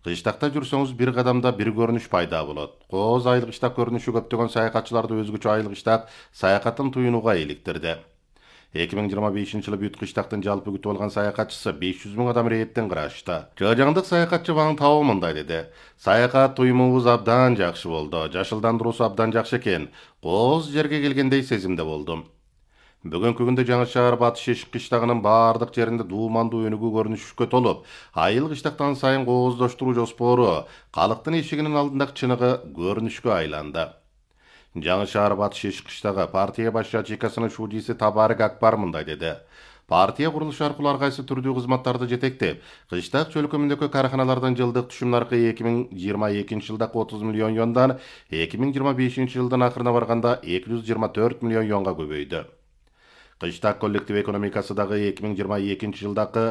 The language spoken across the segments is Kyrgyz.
Кыштакта жүрсөңүз бир кадамда бир көрүнүш пайда болот. Кооз айыл кыштак көрүнүшү көптөгөн саякатчыларды өзгөчө айыл кыштак саякатын туюнууга иликтирди. 2025-жылы бүт кыштактын жалпы күтүп алган саякатчысы 500 миң адам рейдтен кырашты. Жыжаңдык саякатчы Ваң Тао мындай деди. Саякат туюмубуз абдан жакшы болду. Жашылдандыруусу абдан жакшы экен. Кооз жерге келгендей сезимде болдум. Бүгүнкү күндө Жаңы Шаар Батыш Шешик кыштагынын баардык жеринде дуумандуу өнүгүү көрүнүшкө толуп, айыл кыштактан сайын кооздоштуруу жоспору калктын эшигинин алдындагы чыныгы көрүнүшкө айланды. Жаңы Шаар Батыш Шешик кыштагы партия баш ячейкасынын шудиси Табарык Акбар мындай деди. Партия курулушу аркылуу ар кайсы түрдүү кызматтарды жетектеп, кыштак чөлкөмүндөгү караханалардан жылдык түшүм наркы 2022-жылдагы 30 миллион юандан 2025-жылдын акырына барганда 224 миллион юанга көбөйдү. Кыштак коллектив экономикасы дагы 2022-жылдагы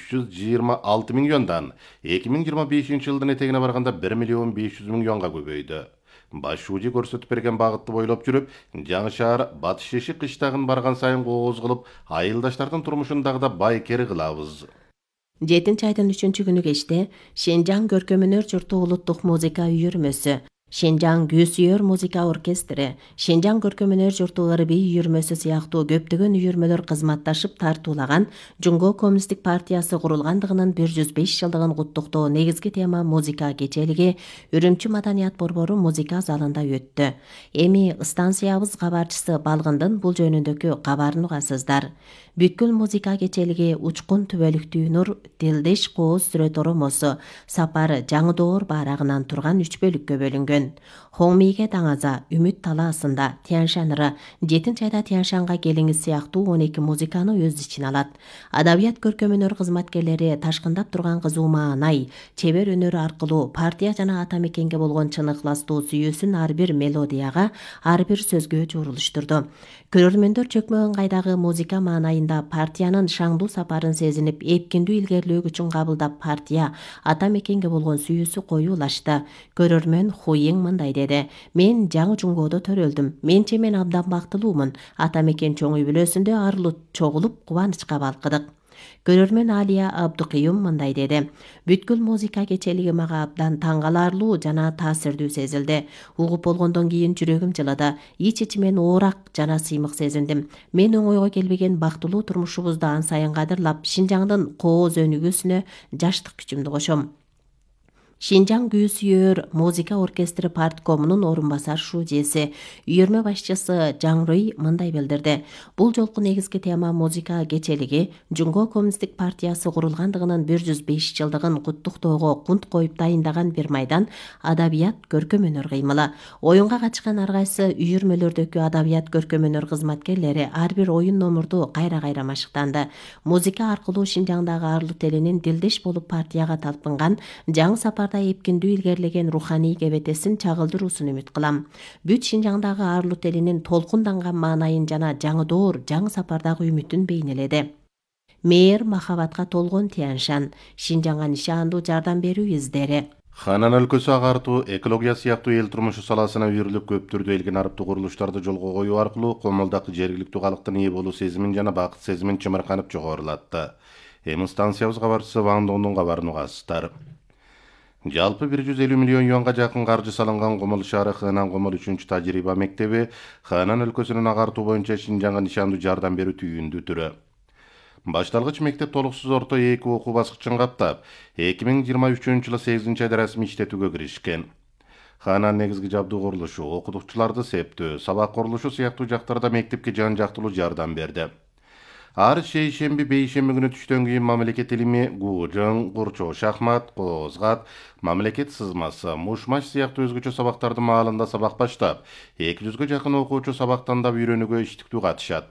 326 миң юандан 2025-жылдын этегине барганда 1 миллион 500 миң юанга көбөйдү. Баш шуди көрсөтүп берген багытты бойлоп жүрүп, Жаңы Шаар Батыш Шешик кыштагын барган сайын кооз кылып, айылдаштардын турмушун дагы да байкери кылабыз. 7 айдын 3 күнү кечте Шенжаң көркөм-өнөр журту улуттук музыка үйүрмөсү, Шенжаң күүсүйөр музыка оркестри, Шенжаң көркөм-өнөр журту ырбий үйүрмөсү сыяктуу көптөгөн үйүрмөлөр кызматташып тартуулаган Жумго Коммунисттик партиясы курулгандыгынын 105 жылдыгын куттуктоо негизги тема музыка кечелиги Үрүмчү Маданият борбору музыка залында өттү. Эми станциябыз кабарчысы Балгындын бул жөнүндөгү кабарын угасыздар. Бүткүл музыка кечелиги Учкун түбөлүктүү нур, Дилдеш кооз сүрөт оромосу, Сапар Жаңыдоор баарагынан турган 3 бөлүккө бөлүнгөн. Хоңмийге Даңаза, Үмүт талаасында, Тяншаныры, 7 айда Тяншанга келиңиз сыяктуу 12 музыканы өз ичине алат. Адабият көркөм-өнөр кызматкерлери ташкындап турган кызуу маанай, чебер өнөрү аркылуу партия жана ата мекенге болгон чын ыкластуу сүйүүсүн ар бир мелодияга, ар бир сөзгө жорулуштурду. Көрөрмөндөр чөкмө ыңгайдагы музыка маанайында партиянын шаңдуу сапарын сезинип, эпкиндүү илгерилөө күчүн кабылдап, партия ата мекенге болгон сүйүүсү коюулашты. Көрөрмөн Хуйиң мындай деди. Мен жаңы Жунгодо төрөлдүм. Менче мен абдан бактылуумун. Ата мекен чоң үй бүлөсүндө арылып чогулуп кубанычка балкыдык. Көрөрмөн Алия Абдукыюм мындай деди. Бүткүл музыка кечелиги мага абдан таң каларлуу жана таасирдүү сезилди. Угуп болгондон кийин жүрөгүм жылады. Ич-ичимен оорак жана сыймык сезиндим. Мен оңойго келбеген бактылуу турмушубузду ан сайын кадырлап, Шинжаңдын кооз өнүгүүсүнө жаштык күчүмдү кошом. Шинжаң күүсүйөр музыка оркестри парткомунун орун басар шудиси, үйүрмө башчысы Жаңрый мындай билдирди. Бул жолку негизги тема музыка кечелиги Жумго Коммунисттик партиясы курулгандыгынын 105 жылдыгын куттуктоого кунт коюп дайындаган бир майдан адабият көркөм-өнөр кыймылы. Оюнга катышкан ар кайсы үйүрмөлөрдөгү адабият көркөм-өнөр кызматкерлери ар бир оюн номурду кайра машыктанды. Музыка аркылуу Шинжаңдагы арлут элинин дилдеш болуп партияга талпынган жаңы сапар эпкиндүү илгерилеген руханий кебетесин чагылдыруусун үмүт кылам. Бүт Шинжаңдагы арлут элинин толкунданган маанайын жана Жаңыдоор жаңы сапардагы үмүтүн бейнеледи. Мээр махабатка толгон Тяншан, Шинжаңга нишандуу жардам берүү издери. Ханан өлкөсү агартуу, экология сыяктуу эл турмушу саласына үйрүлүп көп түрдүү элгин арыптуу курулуштарды жолго коюу аркылуу комулдагы жергиликтүү калктын ээ болуу сезимин жана бакыт сезимин чымырканып жогорулатты. Эми станциябыз кабарчысы Ван Дондун кабарын угасыздар. Жалпы 150 миллион юанга жакын каржы салынган Комол шаары Хынан Комол 3-чү тажрыйба мектеби Хынан өлкөсүнүн агартуу боюнча Шинжаңга нишандуу жардам берүү түйүндүү түрү. Башталгыч мектеп толуксуз орто 2 окуу баскычын каптап, 2023-жылы 8-айда расмий иштетүүгө киришкен. Ханан негизги жабдуу курулушу, окутуучуларды септөө, сабак курулушу сыяктуу жактарда мектепке жан жактылуу жардам берди. Ар шейшемби, бейшемби күнү түштөн кийин мамлекет илими гужың, курчоо шахмат, коозгат, мамлекет сызмасы, мушмаш сыяктуу өзгөчө сабактарды маалында сабак баштап, 200гө жакын окуучу сабактан да үйрөнүүгө иштиктүү катышат.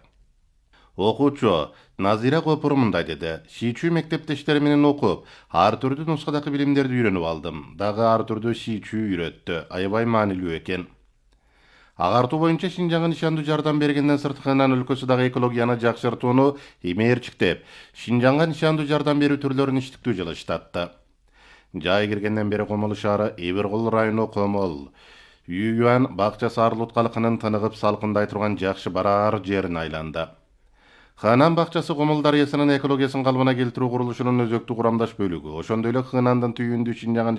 Окуучу Назира Копур мындай деди. Шийчүү мектептештери менен окуп, ар түрдүү нускадагы билимдерди үйрөнүп алдым. Дагы ар түрдүү шийчүү үйрөттү. Аябай маанилүү экен. Агартуу боюнча Шинжаңга нишандуу жардам бергенден сырт Хынан өлкөсү дагы экологияны жакшыртууну имээрчиктеп, Шинжаңга нишандуу жардам берүү түрлөрүн иштиктүү жылыштатты. Жай киргенден бери Комол шаары Эбиркул району Комол, Үйгөн бакчасы арлут калкынын тыныгып салкындай турган жакшы барар жерин айланды. Хынан бакчасы Комол дарыясынын экологиясын калыбына келтирүү курулушунун өзөктүү курамдаш бөлүгү. Ошондой эле Хынандын түйүндүү Шинжаңга